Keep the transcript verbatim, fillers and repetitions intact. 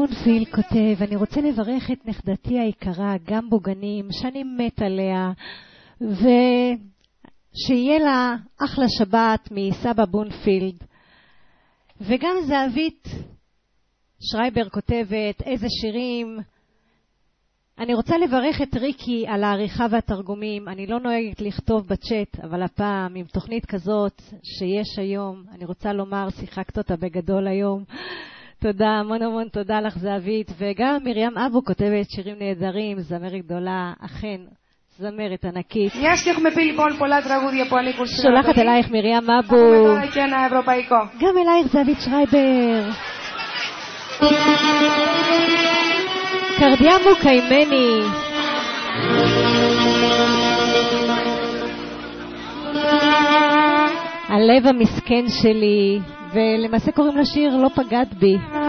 בונפיל כותב, אני רוצה לברך את נכדתי היקרה, גם בוגנים, שאני מת עליה, ושיהיה לה אחלה שבת מסבא בונפילד. וגם זהבית שרייבר כותבת, איזה שירים. אני רוצה לברך את ריקי על העריכה והתרגומים. אני לא נוהגת לכתוב בצ'אט, אבל הפעם עם תוכנית כזאת שיש היום, אני רוצה לומר, שיחקת אותה בגדול היום. תודה, המון המון תודה לך זהבית. וגם מרים אבו כותבת שירים נהדרים, זמרת גדולה, אכן זמרת ענקית. שולחת אלייך מרים אבו. גם אלייך זהבית שרייבר. קרדיאמו קיימני. הלב המסכן שלי, ולמעשה קוראים לשיר לא פגעת בי.